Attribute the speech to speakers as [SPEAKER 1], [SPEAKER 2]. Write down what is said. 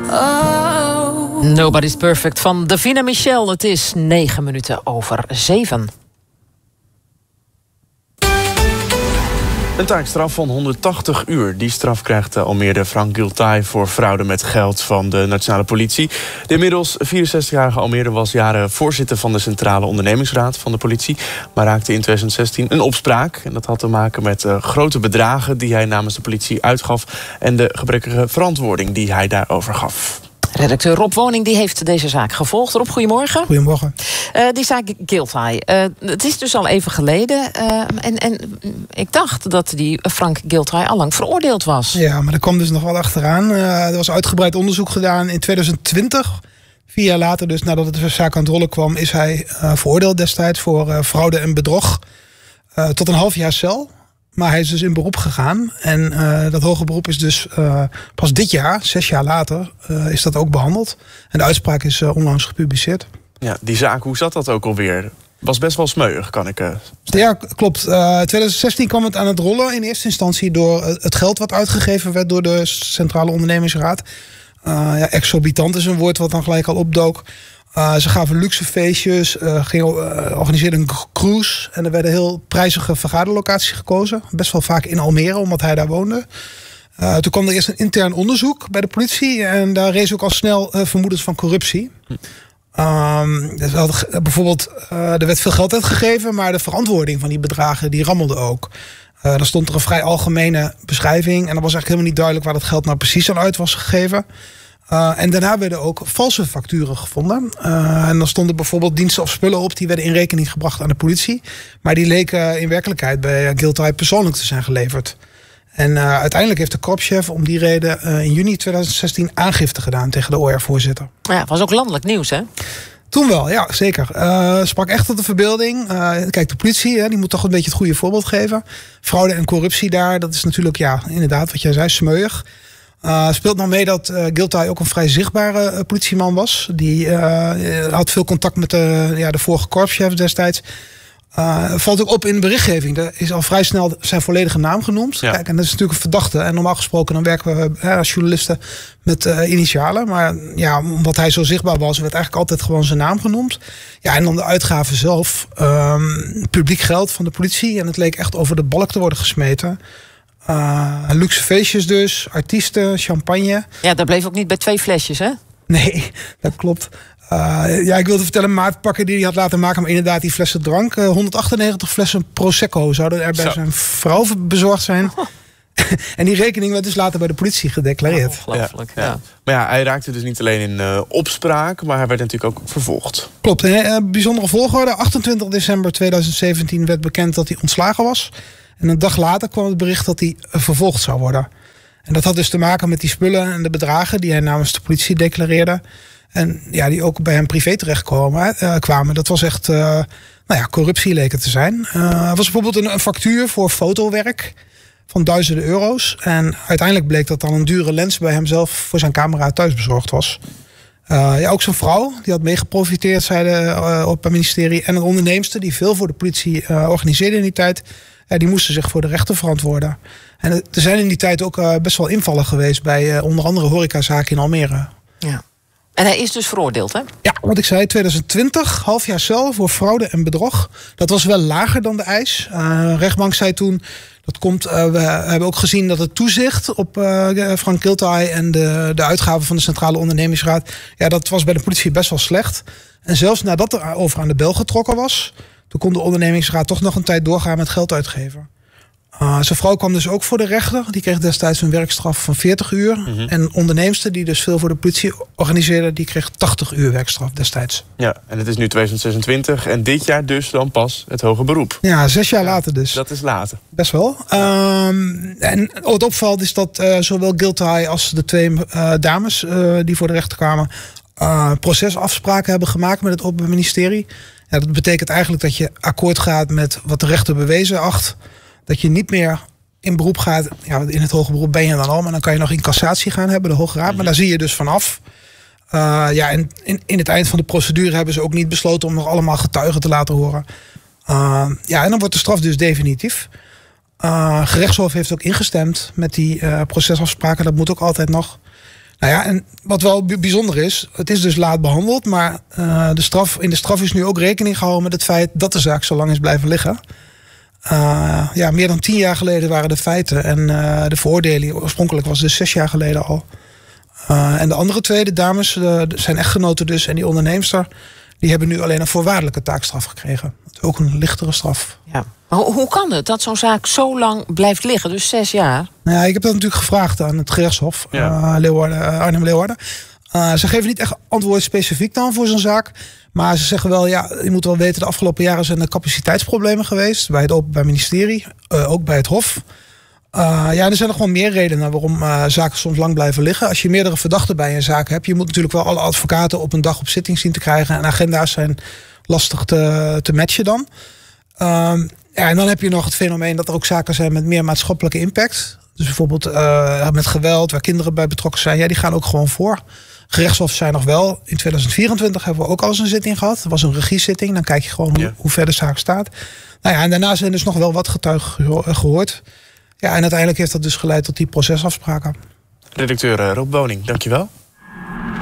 [SPEAKER 1] Oh.
[SPEAKER 2] Nobody's Perfect van Davina Michel. Het is 7:09.
[SPEAKER 3] Een taakstraf van 180 uur. Die straf krijgt Almere Frank Giltay voor fraude met geld van de nationale politie. De inmiddels 64-jarige Almere was jaren voorzitter van de Centrale Ondernemingsraad van de politie, maar raakte in 2016 een opspraak. En dat had te maken met grote bedragen die hij namens de politie uitgaf en de gebrekkige verantwoording die hij daarover gaf.
[SPEAKER 2] Redacteur Rob Woning die heeft deze zaak gevolgd. Rob, goedemorgen.
[SPEAKER 4] Goedemorgen.
[SPEAKER 2] Die zaak Giltay. Het is dus al even geleden. En ik dacht dat die Frank Giltay allang veroordeeld was.
[SPEAKER 4] Ja, maar er kwam dus nog wel achteraan. Er was uitgebreid onderzoek gedaan in 2020. 4 jaar later, dus nadat de zaak aan het rollen kwam, is hij veroordeeld destijds voor fraude en bedrog. Tot een half jaar cel. Maar hij is dus in beroep gegaan. En dat hoge beroep is dus pas dit jaar, 6 jaar later, is dat ook behandeld. En de uitspraak is onlangs gepubliceerd.
[SPEAKER 3] Ja, die zaak, hoe zat dat ook alweer? Was best wel smeuig, kan ik
[SPEAKER 4] Ja, klopt. 2016 kwam het aan het rollen in eerste instantie door het geld wat uitgegeven werd door de Centrale Ondernemingsraad. Exorbitant is een woord wat dan gelijk al opdook. Ze gaven luxe feestjes, organiseerden een cruise. En er werden heel prijzige vergaderlocaties gekozen. Best wel vaak in Almere, omdat hij daar woonde. Toen kwam er eerst een intern onderzoek bij de politie. En daar rees ook al snel vermoedens van corruptie. Bijvoorbeeld, er werd veel geld uitgegeven, maar de verantwoording van die bedragen die rammelde ook. Dan stond er een vrij algemene beschrijving. En dan was eigenlijk helemaal niet duidelijk waar dat geld nou precies aan uit was gegeven. En daarna werden ook valse facturen gevonden. En dan stonden bijvoorbeeld diensten of spullen op die werden in rekening gebracht aan de politie. Maar die leken in werkelijkheid bij Giltay persoonlijk te zijn geleverd. En uiteindelijk heeft de korpschef om die reden in juni 2016 aangifte gedaan tegen de OR-voorzitter.
[SPEAKER 2] Ja, het was ook landelijk nieuws, hè?
[SPEAKER 4] Toen wel, ja, zeker. Sprak echt tot de verbeelding. Kijk, de politie, die moet toch een beetje het goede voorbeeld geven. Fraude en corruptie daar, dat is natuurlijk, ja, inderdaad, wat jij zei, smeuig. Speelt nog mee dat Giltay ook een vrij zichtbare politieman was. Die had veel contact met de vorige korpschef destijds. Valt ook op in de berichtgeving. Er is al vrij snel zijn volledige naam genoemd. Ja. Kijk, en dat is natuurlijk een verdachte. En normaal gesproken dan werken we als journalisten met initialen. Maar ja, omdat hij zo zichtbaar was, werd eigenlijk altijd gewoon zijn naam genoemd. Ja, en dan de uitgaven zelf. Publiek geld van de politie. En het leek echt over de balk te worden gesmeten. Luxe feestjes dus, artiesten, champagne.
[SPEAKER 2] Ja, dat bleef ook niet bij 2 flesjes, hè?
[SPEAKER 4] Nee, dat klopt. Ik wilde vertellen, maatpakken die hij had laten maken, maar inderdaad die flessen drank. 198 flessen Prosecco zouden er bij zijn vrouw bezorgd zijn. Oh. En die rekening werd dus later bij de politie gedeclareerd.
[SPEAKER 2] Ongelooflijk, ja.
[SPEAKER 3] Maar ja, hij raakte dus niet alleen in opspraak, maar hij werd natuurlijk ook vervolgd.
[SPEAKER 4] Klopt, een bijzondere volgorde. 28 december 2017 werd bekend dat hij ontslagen was. En een dag later kwam het bericht dat hij vervolgd zou worden. En dat had dus te maken met die spullen en de bedragen die hij namens de politie declareerde. En ja, die ook bij hem privé kwamen. Dat was echt, corruptie leek het te zijn. Er was bijvoorbeeld een factuur voor fotowerk van duizenden euro's. En uiteindelijk bleek dat dan een dure lens bij hemzelf voor zijn camera thuis bezorgd was. Ook zijn vrouw, die had meegeprofiteerd, zeiden op het ministerie. En een onderneemster die veel voor de politie organiseerde in die tijd. Die moesten zich voor de rechter verantwoorden. En er zijn in die tijd ook best wel invallen geweest bij onder andere horecazaken in Almere.
[SPEAKER 2] Ja. En hij is dus veroordeeld, hè?
[SPEAKER 4] Ja, wat ik zei, 2020, half jaar cel voor fraude en bedrog. Dat was wel lager dan de eis. Rechtbank zei toen, dat komt, we hebben ook gezien dat het toezicht op Frank Giltay en de uitgaven van de Centrale Ondernemingsraad, ja, dat was bij de politie best wel slecht. En zelfs nadat er over aan de bel getrokken was, toen kon de ondernemingsraad toch nog een tijd doorgaan met geld uitgeven. Zijn vrouw kwam dus ook voor de rechter. Die kreeg destijds een werkstraf van 40 uur. Mm-hmm. En een onderneemster die dus veel voor de politie organiseerde, die kreeg 80 uur werkstraf destijds.
[SPEAKER 3] Ja, en het is nu 2026 en dit jaar dus dan pas het hoger beroep.
[SPEAKER 4] Ja, 6 jaar later dus.
[SPEAKER 3] Dat is later.
[SPEAKER 4] Best wel. En wat opvalt is dat zowel Giltay als de 2 dames die voor de rechter kwamen, procesafspraken hebben gemaakt met het Openbaar Ministerie. Ja, dat betekent eigenlijk dat je akkoord gaat met wat de rechter bewezen acht. Dat je niet meer in beroep gaat. Ja, in het hoger beroep ben je dan al. Maar dan kan je nog in cassatie gaan hebben, de Hoge Raad. Maar daar zie je dus vanaf. En in het eind van de procedure hebben ze ook niet besloten om nog allemaal getuigen te laten horen. En dan wordt de straf dus definitief. Gerechtshof heeft ook ingestemd met die procesafspraken. Dat moet ook altijd nog. Nou ja, en wat wel bijzonder is, het is dus laat behandeld, maar in de straf is nu ook rekening gehouden met het feit dat de zaak zo lang is blijven liggen. Meer dan 10 jaar geleden waren de feiten en de veroordeling oorspronkelijk was dus 6 jaar geleden al. En de andere twee, de dames, zijn echtgenoten dus en die onderneemster, die hebben nu alleen een voorwaardelijke taakstraf gekregen. Ook een lichtere straf.
[SPEAKER 2] Ja. Maar hoe kan het dat zo'n zaak zo lang blijft liggen, dus 6 jaar?
[SPEAKER 4] Nou ja, ik heb dat natuurlijk gevraagd aan het gerechtshof, Arnhem-Leeuwarden. Ze geven niet echt antwoord specifiek dan voor zo'n zaak. Maar ze zeggen wel, ja, je moet wel weten, de afgelopen jaren zijn er capaciteitsproblemen geweest bij het Openbaar Ministerie, ook bij het Hof. Er zijn er gewoon meer redenen waarom zaken soms lang blijven liggen. Als je meerdere verdachten bij een zaak hebt, je moet natuurlijk wel alle advocaten op een dag op zitting zien te krijgen. En agenda's zijn lastig te matchen dan. En dan heb je nog het fenomeen dat er ook zaken zijn met meer maatschappelijke impact. Dus bijvoorbeeld met geweld, waar kinderen bij betrokken zijn. Ja, die gaan ook gewoon voor. Gerechtshof zijn nog wel. In 2024 hebben we ook al eens een zitting gehad. Dat was een regiezitting. Dan kijk je gewoon hoe ver de zaak staat. En daarna zijn dus nog wel wat getuigen gehoord. Ja, en uiteindelijk heeft dat dus geleid tot die procesafspraken.
[SPEAKER 3] Redacteur Rob Boning, dankjewel.